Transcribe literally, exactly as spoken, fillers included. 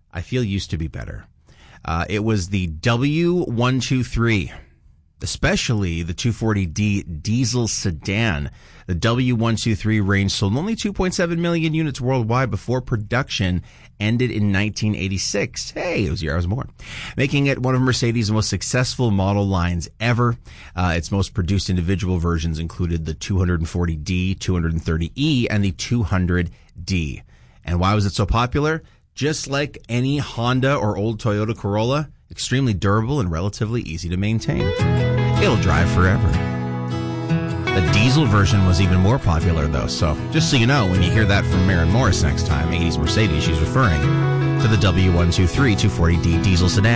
I feel used to be better. Uh, it was the W one twenty-three, especially the two forty D diesel sedan. The W one twenty-three range sold only two point seven million units worldwide before production ended in nineteen eighty-six. Hey, it was the year I was born. Making it one of Mercedes' most successful model lines ever. Uh, its most produced individual versions included the two forty D, two thirty E, and the two hundred D. And why was it so popular? Just like any Honda or old Toyota Corolla, extremely durable and relatively easy to maintain. It'll drive forever. The diesel version was even more popular, though, so just so you know, when you hear that from Maren Morris next time, eighties Mercedes, she's referring to the W one twenty-three two forty D diesel sedan.